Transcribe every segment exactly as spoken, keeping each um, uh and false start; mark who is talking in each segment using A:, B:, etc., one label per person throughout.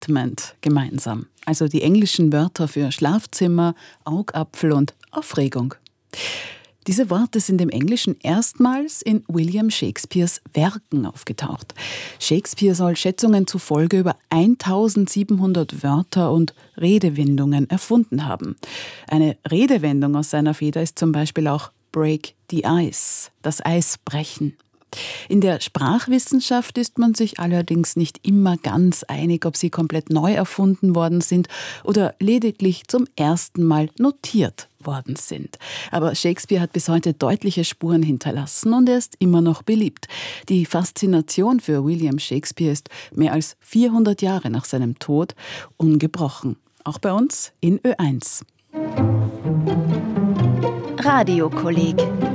A: Apartment gemeinsam. Also die englischen Wörter für Schlafzimmer, Augapfel und Aufregung. Diese Worte sind im Englischen erstmals in William Shakespeares Werken aufgetaucht. Shakespeare soll Schätzungen zufolge über eintausendsiebenhundert Wörter und Redewendungen erfunden haben. Eine Redewendung aus seiner Feder ist zum Beispiel auch Break the Ice, das Eis brechen. In der Sprachwissenschaft ist man sich allerdings nicht immer ganz einig, ob sie komplett neu erfunden worden sind oder lediglich zum ersten Mal notiert worden sind. Aber Shakespeare hat bis heute deutliche Spuren hinterlassen und er ist immer noch beliebt. Die Faszination für William Shakespeare ist mehr als vierhundert Jahre nach seinem Tod ungebrochen. Auch bei uns in Ö eins.
B: Radiokolleg.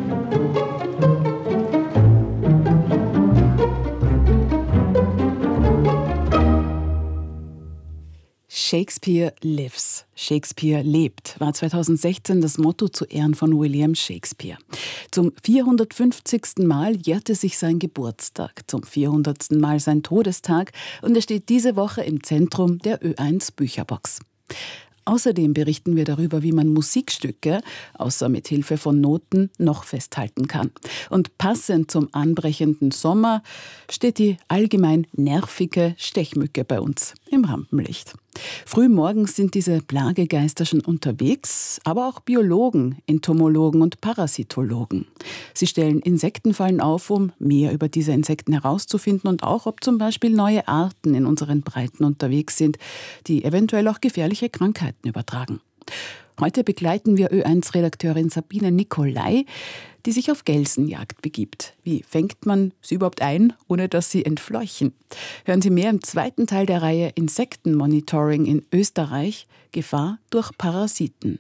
A: Shakespeare lives. Shakespeare lebt, war zweitausendsechzehn das Motto zu Ehren von William Shakespeare. Zum vierhundertfünfzigsten Mal jährte sich sein Geburtstag, zum vierhundertsten Mal sein Todestag und er steht diese Woche im Zentrum der Ö eins Bücherbox. Außerdem berichten wir darüber, wie man Musikstücke, außer mit Hilfe von Noten, noch festhalten kann. Und passend zum anbrechenden Sommer steht die allgemein nervige Stechmücke bei uns im Rampenlicht. Frühmorgens sind diese Plagegeister schon unterwegs, aber auch Biologen, Entomologen und Parasitologen. Sie stellen Insektenfallen auf, um mehr über diese Insekten herauszufinden und auch, ob zum Beispiel neue Arten in unseren Breiten unterwegs sind, die eventuell auch gefährliche Krankheiten übertragen. Heute begleiten wir Ö eins Redakteurin Sabine Nicolai, die sich auf Gelsenjagd begibt. Wie fängt man sie überhaupt ein, ohne dass sie entfleuchen? Hören Sie mehr im zweiten Teil der Reihe Insektenmonitoring in Österreich, Gefahr durch Parasiten.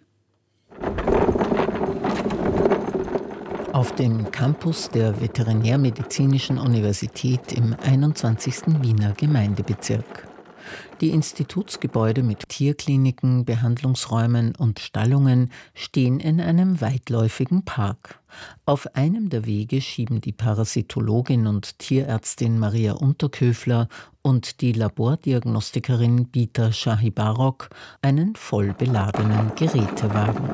C: Auf dem Campus der Veterinärmedizinischen Universität im einundzwanzigsten Wiener Gemeindebezirk. Die Institutsgebäude mit Tierkliniken, Behandlungsräumen und Stallungen stehen in einem weitläufigen Park. Auf einem der Wege schieben die Parasitologin und Tierärztin Maria Unterköfler und die Labordiagnostikerin Bita Shahibarok einen voll beladenen Gerätewagen.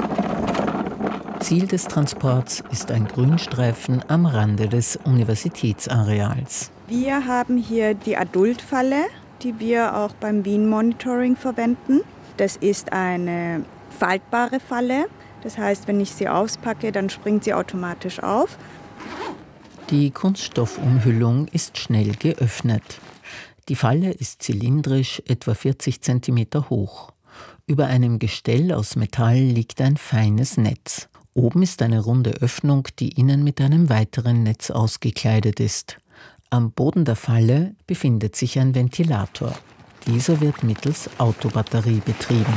C: Ziel des Transports ist ein Grünstreifen am Rande des Universitätsareals.
D: Wir haben hier die Adultfalle, die wir auch beim Wien-Monitoring verwenden. Das ist eine faltbare Falle. Das heißt, wenn ich sie auspacke, dann springt sie automatisch auf.
C: Die Kunststoffumhüllung ist schnell geöffnet. Die Falle ist zylindrisch, etwa vierzig Zentimeter hoch. Über einem Gestell aus Metall liegt ein feines Netz. Oben ist eine runde Öffnung, die innen mit einem weiteren Netz ausgekleidet ist. Am Boden der Falle befindet sich ein Ventilator. Dieser wird mittels Autobatterie betrieben.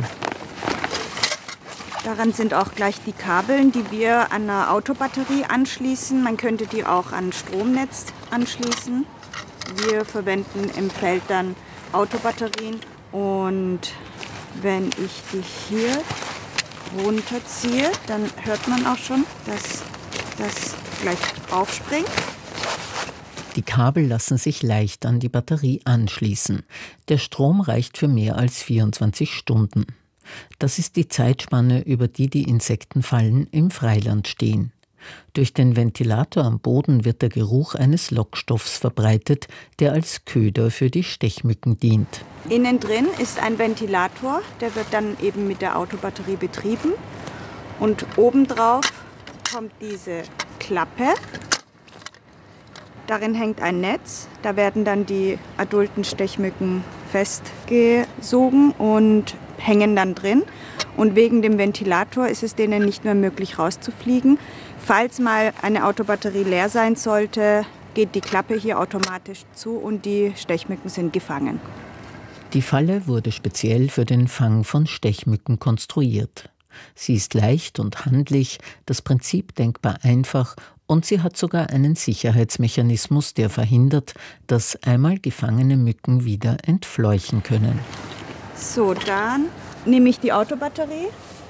D: Daran sind auch gleich die Kabel, die wir an eine Autobatterie anschließen. Man könnte die auch an ein Stromnetz anschließen. Wir verwenden im Feld dann Autobatterien. Und wenn ich die hier runterziehe, dann hört man auch schon, dass das gleich aufspringt.
C: Die Kabel lassen sich leicht an die Batterie anschließen. Der Strom reicht für mehr als vierundzwanzig Stunden. Das ist die Zeitspanne, über die die Insektenfallen im Freiland stehen. Durch den Ventilator am Boden wird der Geruch eines Lockstoffs verbreitet, der als Köder für die Stechmücken dient.
D: Innen drin ist ein Ventilator, der wird dann eben mit der Autobatterie betrieben. Und obendrauf kommt diese Klappe. Darin hängt ein Netz, da werden dann die adulten Stechmücken festgesogen und hängen dann drin. Und wegen dem Ventilator ist es denen nicht mehr möglich rauszufliegen. Falls mal eine Autobatterie leer sein sollte, geht die Klappe hier automatisch zu und die Stechmücken sind gefangen.
C: Die Falle wurde speziell für den Fang von Stechmücken konstruiert. Sie ist leicht und handlich, das Prinzip denkbar einfach und sie hat sogar einen Sicherheitsmechanismus, der verhindert, dass einmal gefangene Mücken wieder entfleuchen können.
D: So, dann nehme ich die Autobatterie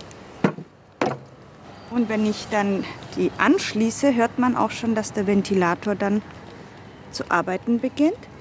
D: und wenn ich dann die anschließe, hört man auch schon, dass der Ventilator dann zu arbeiten beginnt.